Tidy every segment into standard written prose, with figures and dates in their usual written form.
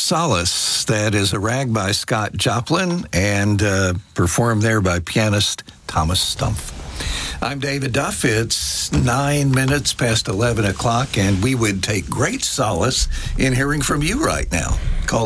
Solace. That is a rag by Scott Joplin and performed there by pianist Thomas Stumpf. I'm David Duff. It's 9 minutes past 11 o'clock, and we would take great solace in hearing from you right now. Call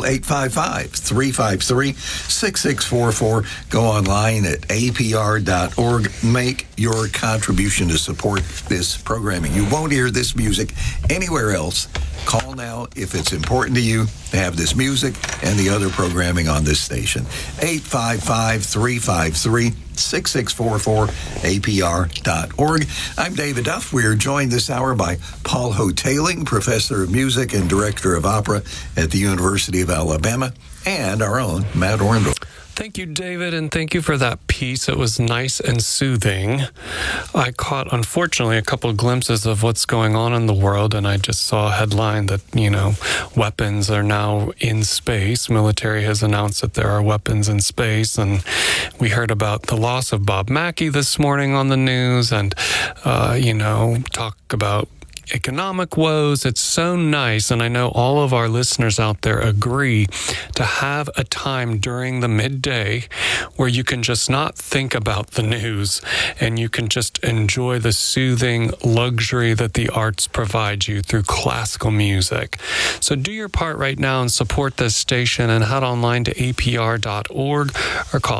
855-353-6644. Go online at apr.org. Make your contribution to support this programming. You won't hear this music anywhere else. Call now if it's important to you to have this music and the other programming on this station. 855-353-6644, apr.org. I'm David Duff. We're joined this hour by Paul Hotaling, Professor of Music and Director of Opera at the University of Alabama, and our own Matt Orndorff. Thank you, David, and thank you for that piece. It was nice and soothing. I caught, unfortunately, a couple of glimpses of what's going on in the world, and I just saw a headline that, weapons are now in space. Military has announced that there are weapons in space, and we heard about the loss of Bob Mackey this morning on the news, and, talk about economic woes. It's so nice, and I know all of our listeners out there agree, to have a time during the midday where you can just not think about the news and you can just enjoy the soothing luxury that the arts provide you through classical music. So do your part right now and support this station, and head online to apr.org or call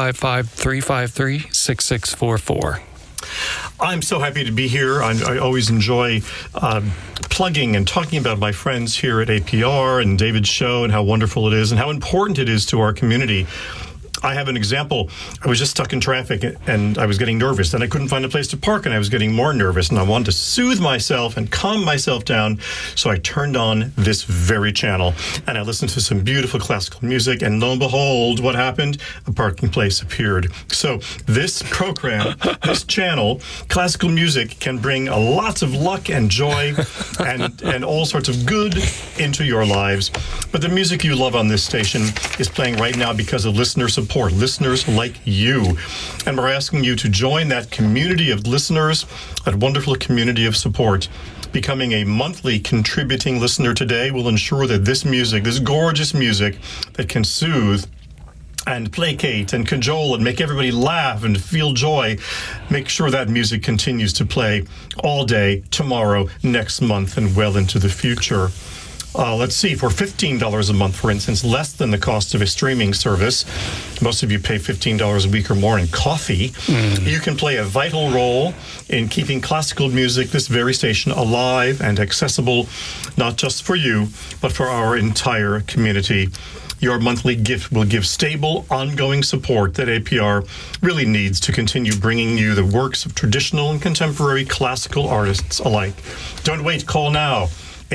855-353-6644. I'm so happy to be here. I always enjoy plugging and talking about my friends here at APR and David's show and how wonderful it is and how important it is to our community. I have an example. I was just stuck in traffic and I was getting nervous, and I couldn't find a place to park, and I was getting more nervous, and I wanted to soothe myself and calm myself down. So I turned on this very channel and I listened to some beautiful classical music, and lo and behold, what happened? A parking place appeared. So this program, this channel, classical music, can bring lots of luck and joy and all sorts of good into your lives. But the music you love on this station is playing right now because of listener support. Listeners like you. And we're asking you to join that community of listeners, that wonderful community of support. Becoming a monthly contributing listener today will ensure that this music, this gorgeous music that can soothe and placate and cajole and make everybody laugh and feel joy, make sure that music continues to play all day, tomorrow, next month, and well into the future. Let's see, for $15 a month, for instance, less than the cost of a streaming service, most of you pay $15 a week or more in coffee, you can play a vital role in keeping classical music, this very station, alive and accessible, not just for you, but for our entire community. Your monthly gift will give stable, ongoing support that APR really needs to continue bringing you the works of traditional and contemporary classical artists alike. Don't wait, call now,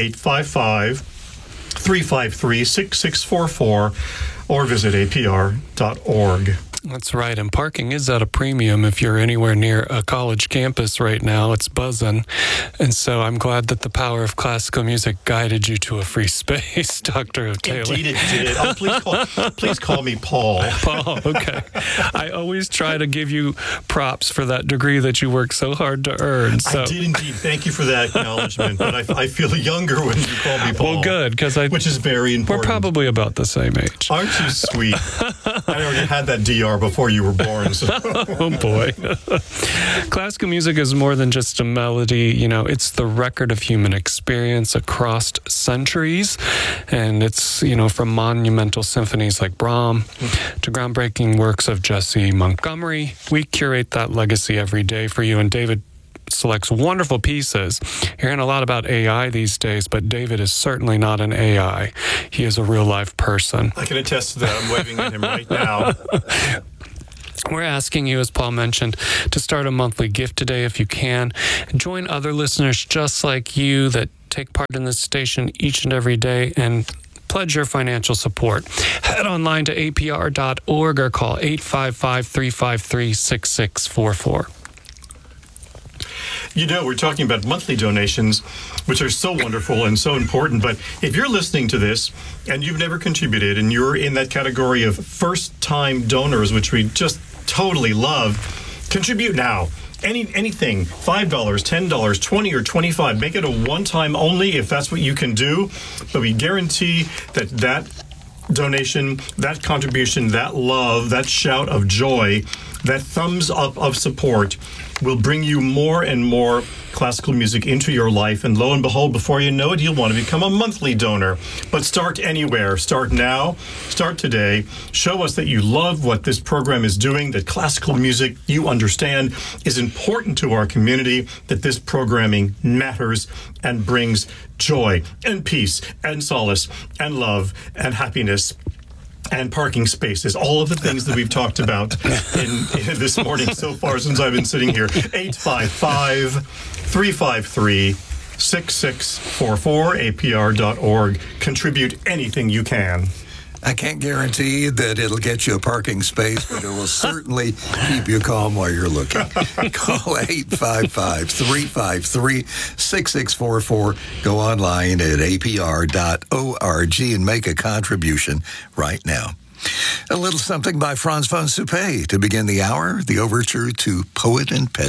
855-353-6644, or visit apr.org. That's right, and parking is at a premium if you're anywhere near a college campus right now. It's buzzing, and so I'm glad that the power of classical music guided you to a free space, Dr. Taylor. Indeed it did. Oh, please call me Paul. Paul, okay. I always try to give you props for that degree that you work so hard to earn. So. I did indeed. Thank you for that acknowledgement, but I feel younger when you call me Paul. Well, good, which is very important. We're probably about the same age. Aren't you sweet? I already had that DR before you were born. So. Oh, boy. Classical music is more than just a melody. It's the record of human experience across centuries. And it's, from monumental symphonies like Brahms to groundbreaking works of Jesse Montgomery. We curate that legacy every day for you. And David selects wonderful pieces. You're hearing a lot about AI these days, but David is certainly not an AI. He is a real-life person. I can attest to that. I'm waving at him right now. We're asking you, as Paul mentioned, to start a monthly gift today if you can. Join other listeners just like you that take part in this station each and every day and pledge your financial support. Head online to apr.org or call 855-353-6644. We're talking about monthly donations, which are so wonderful and so important. But if you're listening to this and you've never contributed and you're in that category of first-time donors, which we just totally love, contribute now. anything, $5, $10, $20, or $25. Make it a one-time only if that's what you can do. But we guarantee that donation, that contribution, that love, that shout of joy, that thumbs up of support will bring you more and more classical music into your life. And lo and behold, before you know it, you'll want to become a monthly donor. But start anywhere. Start now. Start today. Show us that you love what this program is doing, that classical music, you understand, is important to our community, that this programming matters and brings joy and peace and solace and love and happiness and parking spaces, all of the things that we've talked about in this morning so far since I've been sitting here. 855-353-6644, apr.org. Contribute anything you can. I can't guarantee that it'll get you a parking space, but it will certainly keep you calm while you're looking. Call 855-353-6644. Go online at apr.org and make a contribution right now. A little something by Franz von Suppé to begin the hour, the overture to Poet and Peasant.